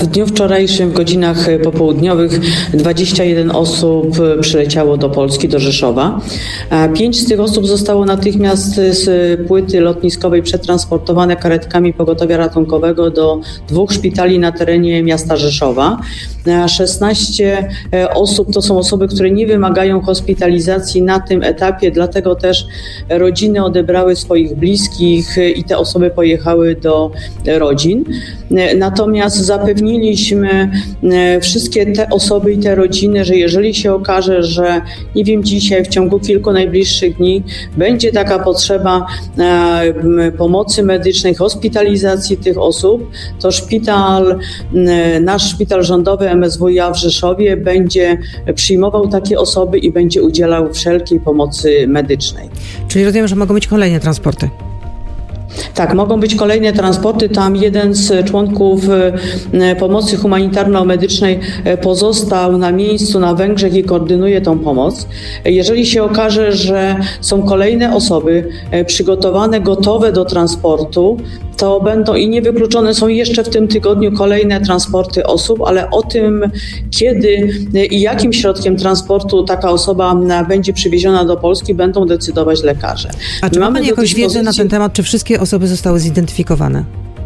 W dniu wczorajszym w godzinach popołudniowych 21 osób przyleciało do Polski, do Rzeszowa. 5 z tych osób zostało natychmiast z płyty lotniskowej przetransportowane karetkami pogotowia ratunkowego do 2 szpitali na terenie miasta Rzeszowa. 16 osób to są osoby, które nie wymagają hospitalizacji na tym etapie, dlatego też rodziny odebrały swoich bliskich i te osoby pojechały do rodzin. Natomiast zapewniliśmy wszystkie te osoby i te rodziny, że jeżeli się okaże, że nie wiem, dzisiaj w ciągu kilku najbliższych dni będzie taka potrzeba pomocy medycznej, hospitalizacji tych osób, to nasz szpital rządowy MSWiA w Rzeszowie będzie przyjmował takie osoby i będzie udzielał wszelkiej pomocy medycznej. Czyli rozumiem, że mogą być kolejne transporty. Tak, mogą być kolejne transporty. Tam jeden z członków pomocy humanitarno-medycznej pozostał na miejscu na Węgrzech i koordynuje tą pomoc. Jeżeli się okaże, że są kolejne osoby przygotowane, gotowe do transportu, to będą i niewykluczone są jeszcze w tym tygodniu kolejne transporty osób, ale o tym, kiedy i jakim środkiem transportu taka osoba będzie przywieziona do Polski, będą decydować lekarze. A czy ma Pani jakąś wiedzę na ten temat, czy wszystkie osoby zostały zidentyfikowane?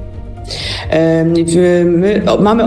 Mamy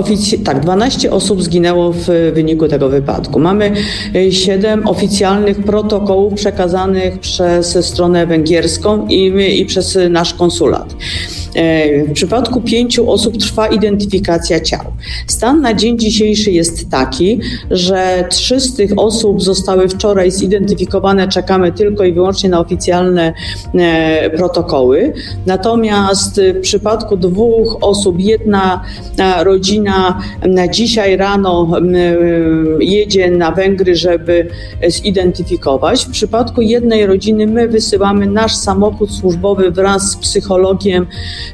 12 osób zginęło w wyniku tego wypadku. Mamy 7 oficjalnych protokołów przekazanych przez stronę węgierską i przez nasz konsulat. W przypadku 5 osób trwa identyfikacja ciał. Stan na dzień dzisiejszy jest taki, że 3 z tych osób zostały wczoraj zidentyfikowane. Czekamy tylko i wyłącznie na oficjalne protokoły. Natomiast w przypadku 2 osób, jedna rodzina dzisiaj rano jedzie na Węgry, żeby zidentyfikować. W przypadku jednej rodziny my wysyłamy nasz samochód służbowy wraz z psychologiem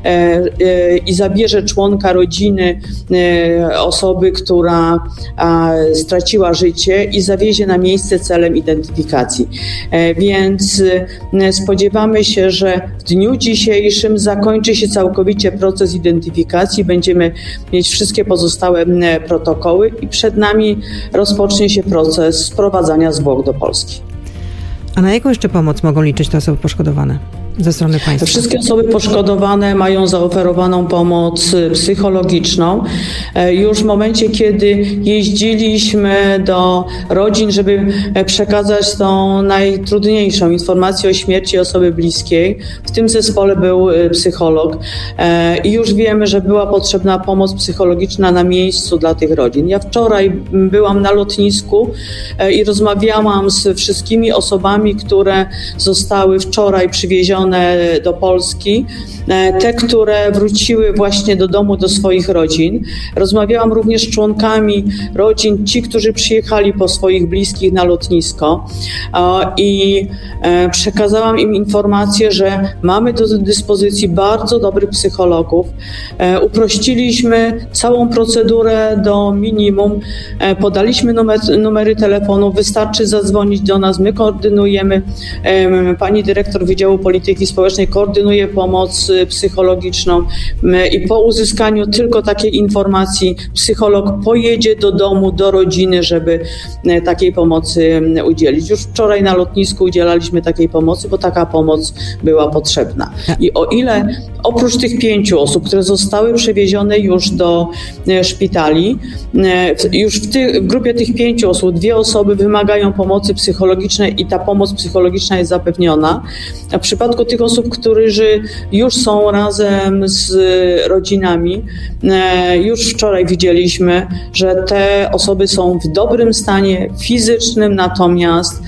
i zabierze członka rodziny osoby, która straciła życie i zawiezie na miejsce celem identyfikacji. Więc spodziewamy się, że w dniu dzisiejszym zakończy się całkowicie proces identyfikacji. Będziemy mieć wszystkie pozostałe protokoły i przed nami rozpocznie się proces sprowadzania zwłok do Polski. A na jaką jeszcze pomoc mogą liczyć te osoby poszkodowane ze strony państwa? Wszystkie osoby poszkodowane mają zaoferowaną pomoc psychologiczną. Już w momencie, kiedy jeździliśmy do rodzin, żeby przekazać tą najtrudniejszą informację o śmierci osoby bliskiej, w tym zespole był psycholog i już wiemy, że była potrzebna pomoc psychologiczna na miejscu dla tych rodzin. Ja wczoraj byłam na lotnisku i rozmawiałam z wszystkimi osobami, które zostały wczoraj przywiezione do Polski, te, które wróciły właśnie do domu, do swoich rodzin. Rozmawiałam również z członkami rodzin, ci, którzy przyjechali po swoich bliskich na lotnisko i przekazałam im informację, że mamy do dyspozycji bardzo dobrych psychologów. Uprościliśmy całą procedurę do minimum, podaliśmy numery telefonów, wystarczy zadzwonić do nas, my koordynujemy. Pani dyrektor Wydziału Polityki Społecznej koordynuje pomoc psychologiczną i po uzyskaniu tylko takiej informacji psycholog pojedzie do domu, do rodziny, żeby takiej pomocy udzielić. Już wczoraj na lotnisku udzielaliśmy takiej pomocy, bo taka pomoc była potrzebna. I o ile oprócz tych 5 osób, które zostały przewiezione już do szpitali, już w grupie tych 5 osób 2 osoby wymagają pomocy psychologicznej i ta pomoc psychologiczna jest zapewniona. A w przypadku tych osób, którzy już są razem z rodzinami, już wczoraj widzieliśmy, że te osoby są w dobrym stanie fizycznym, natomiast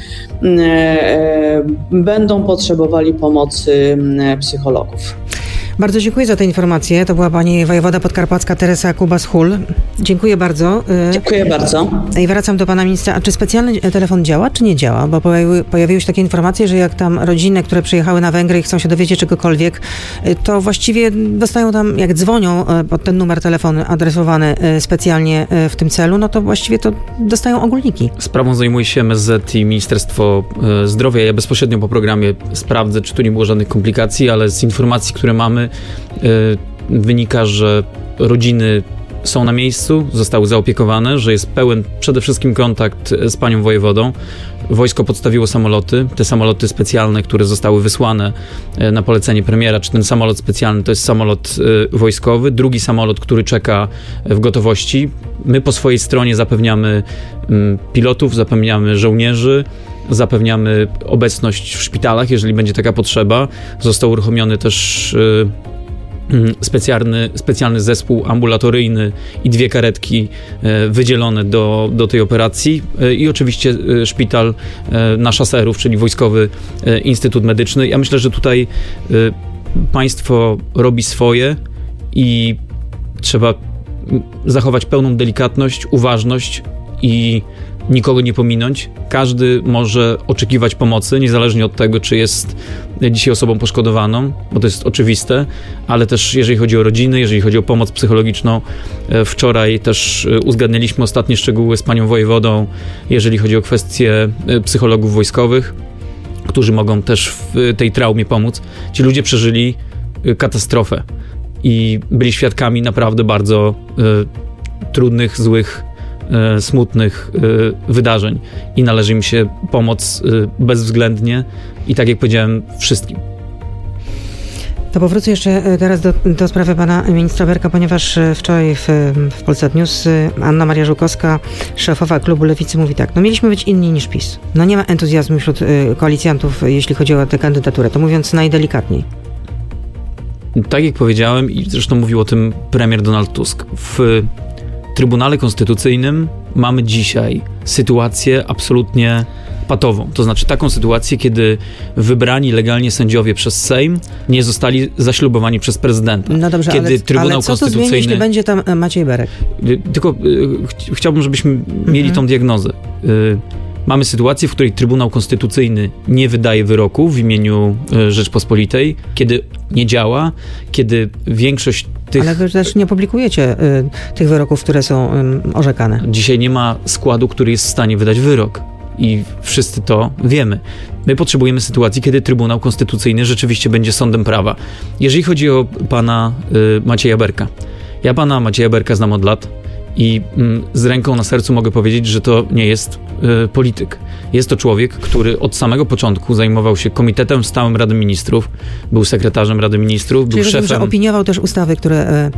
będą potrzebowali pomocy psychologów. Bardzo dziękuję za te informacje. To była pani wojewoda podkarpacka Teresa Kubas-Hull. Dziękuję bardzo. Dziękuję bardzo. I wracam do pana ministra. A czy specjalny telefon działa, czy nie działa? Bo pojawiły się takie informacje, że jak tam rodziny, które przyjechały na Węgry i chcą się dowiedzieć czegokolwiek, to właściwie dostają tam, jak dzwonią pod ten numer telefonu adresowany specjalnie w tym celu, no to właściwie to dostają ogólniki. Sprawą zajmuje się MSZ i Ministerstwo Zdrowia. Ja bezpośrednio po programie sprawdzę, czy tu nie było żadnych komplikacji, ale z informacji, które mamy, wynika, że rodziny są na miejscu, zostały zaopiekowane, że jest pełen przede wszystkim kontakt z panią wojewodą. Wojsko podstawiło samoloty, te samoloty specjalne, które zostały wysłane na polecenie premiera, czy ten samolot specjalny to jest samolot wojskowy, drugi samolot, który czeka w gotowości. My po swojej stronie zapewniamy pilotów, zapewniamy żołnierzy, zapewniamy obecność w szpitalach, jeżeli będzie taka potrzeba. Został uruchomiony też specjalny zespół ambulatoryjny i 2 karetki wydzielone do tej operacji i oczywiście szpital na Szaserów, czyli Wojskowy Instytut Medyczny. Ja myślę, że tutaj państwo robi swoje i trzeba zachować pełną delikatność, uważność i nikogo nie pominąć. Każdy może oczekiwać pomocy, niezależnie od tego, czy jest dzisiaj osobą poszkodowaną, bo to jest oczywiste, ale też jeżeli chodzi o rodziny, jeżeli chodzi o pomoc psychologiczną. Wczoraj też uzgadnialiśmy ostatnie szczegóły z panią wojewodą, jeżeli chodzi o kwestie psychologów wojskowych, którzy mogą też w tej traumie pomóc. Ci ludzie przeżyli katastrofę i byli świadkami naprawdę bardzo trudnych, złych, smutnych wydarzeń i należy im się pomoc bezwzględnie i tak jak powiedziałem, wszystkim. To powrócę jeszcze teraz do sprawy pana ministra Berka, ponieważ wczoraj w Polsat News Anna Maria Żukowska, szefowa klubu Lewicy, mówi tak: no mieliśmy być inni niż PiS. No nie ma entuzjazmu wśród koalicjantów, jeśli chodzi o tę kandydaturę. To mówiąc najdelikatniej. Tak jak powiedziałem i zresztą mówił o tym premier Donald Tusk, w Trybunale Konstytucyjnym mamy dzisiaj sytuację absolutnie patową. To znaczy taką sytuację, kiedy wybrani legalnie sędziowie przez Sejm nie zostali zaślubowani przez prezydenta. No dobrze, kiedy Trybunał ale co Konstytucyjny... to zmieni, jeśli będzie tam Maciej Berek? Tylko chciałbym, żebyśmy mieli tą diagnozę. Mamy sytuację, w której Trybunał Konstytucyjny nie wydaje wyroku w imieniu Rzeczpospolitej, kiedy nie działa, kiedy większość tych... Ale wy też nie publikujecie tych wyroków, które są orzekane. Dzisiaj nie ma składu, który jest w stanie wydać wyrok. I wszyscy to wiemy. My potrzebujemy sytuacji, kiedy Trybunał Konstytucyjny rzeczywiście będzie sądem prawa. Jeżeli chodzi o pana Macieja Berka. Ja pana Macieja Berka znam od lat i z ręką na sercu mogę powiedzieć, że to nie jest polityk. Jest to człowiek, który od samego początku zajmował się Komitetem Stałym Rady Ministrów, był sekretarzem Rady Ministrów, Czyli był rozumiem, szefem... że opiniował też ustawy, które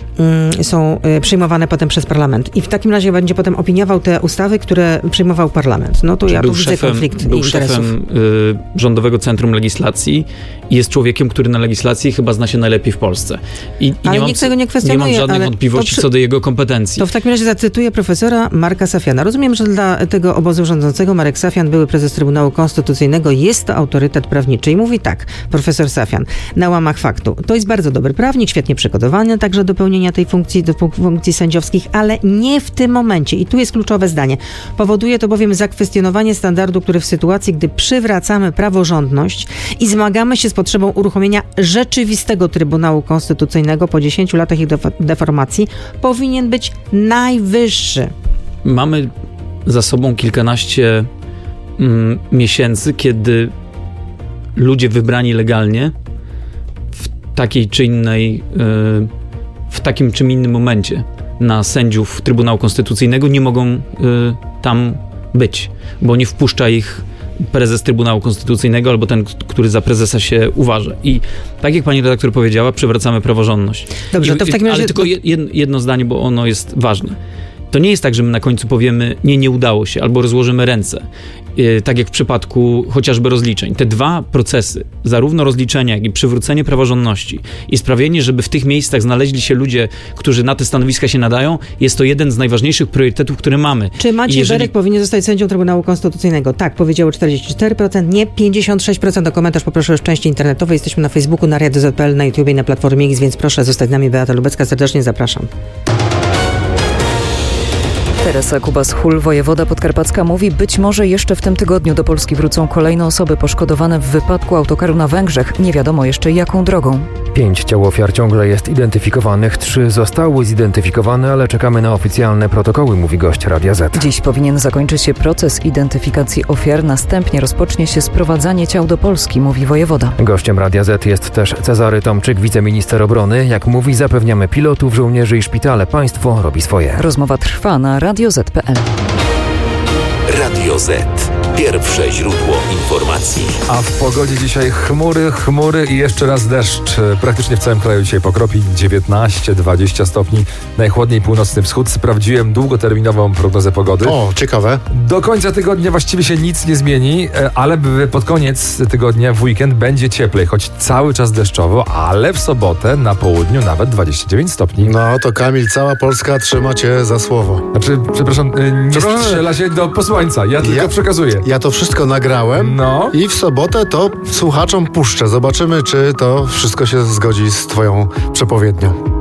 są przyjmowane potem przez parlament. I w takim razie będzie potem opiniował te ustawy, które przyjmował parlament. No to ja tu widzę konflikt interesów. Był szefem Rządowego Centrum Legislacji i jest człowiekiem, który na legislacji chyba zna się najlepiej w Polsce. Ale nikt tego nie kwestionuje. Nie mam żadnych wątpliwości co do jego kompetencji. To w takim razie zacytuję profesora Marka Safiana. Rozumiem, że dla tego obozu rządzącego Marek Safian, były prezes Trybunału Konstytucyjnego, jest to autorytet prawniczy. I mówi tak, profesor Safian, na łamach faktu. To jest bardzo dobry prawnik, świetnie przygotowany także do pełnienia tej funkcji, do funkcji sędziowskich, ale nie w tym momencie. I tu jest kluczowe zdanie. Powoduje to bowiem zakwestionowanie standardu, który w sytuacji, gdy przywracamy praworządność i zmagamy się z potrzebą uruchomienia rzeczywistego Trybunału Konstytucyjnego po 10 latach ich deformacji, powinien być najwyższy. Mamy za sobą kilkanaście miesięcy, kiedy ludzie wybrani legalnie w takiej czy innej w takim czy innym momencie na sędziów Trybunału Konstytucyjnego nie mogą tam być, bo nie wpuszcza ich prezes Trybunału Konstytucyjnego albo ten, który za prezesa się uważa. I tak jak pani redaktor powiedziała, przywracamy praworządność. Dobrze, to w takim razie... Ale tylko jedno zdanie, bo ono jest ważne. To nie jest tak, że my na końcu powiemy, nie udało się, albo rozłożymy ręce. Tak jak w przypadku chociażby rozliczeń. Te 2 procesy, zarówno rozliczenia, jak i przywrócenie praworządności i sprawienie, żeby w tych miejscach znaleźli się ludzie, którzy na te stanowiska się nadają, jest to jeden z najważniejszych priorytetów, które mamy. Czy Maciej Berek powinien zostać sędzią Trybunału Konstytucyjnego? Tak, powiedziało 44%, nie 56%. O komentarz poproszę w części internetowej. Jesteśmy na Facebooku, na Radio ZPL, na YouTubie, na Platformie X, więc proszę zostać z nami. Beata Lubecka, serdecznie zapraszam. Teresa Kubas-Hul, wojewoda podkarpacka, mówi, być może jeszcze w tym tygodniu do Polski wrócą kolejne osoby poszkodowane w wypadku autokaru na Węgrzech. Nie wiadomo jeszcze jaką drogą. 5 ciał ofiar ciągle jest identyfikowanych, 3 zostały zidentyfikowane, ale czekamy na oficjalne protokoły, mówi gość Radia Z. Dziś powinien zakończyć się proces identyfikacji ofiar, następnie rozpocznie się sprowadzanie ciał do Polski, mówi wojewoda. Gościem Radia Z jest też Cezary Tomczyk, wiceminister obrony. Jak mówi, zapewniamy pilotów, żołnierzy i szpitale. Państwo robi swoje. Rozmowa trwa na radioz.pl. Radio Z. Pierwsze źródło informacji. A w pogodzie dzisiaj chmury i jeszcze raz deszcz. Praktycznie w całym kraju dzisiaj pokropi 19-20 stopni. Najchłodniej północny wschód. Sprawdziłem długoterminową prognozę pogody. O, ciekawe. Do końca tygodnia właściwie się nic nie zmieni, ale pod koniec tygodnia w weekend będzie cieplej, choć cały czas deszczowo, ale w sobotę na południu nawet 29 stopni. No to Kamil, cała Polska trzyma cię za słowo. Znaczy, przepraszam, nie strzela się do posłańca, ja tylko przekazuję. Ja to wszystko nagrałem i w sobotę to słuchaczom puszczę. Zobaczymy, czy to wszystko się zgodzi z twoją przepowiednią.